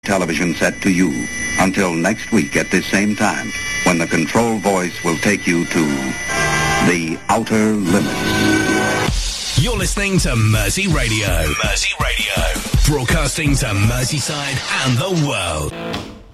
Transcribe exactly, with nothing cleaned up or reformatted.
television set to you until next week at this same time, when the control voice will take you to the outer limits. You're listening to Mersey Radio. Mersey Radio. Broadcasting to Merseyside and the world.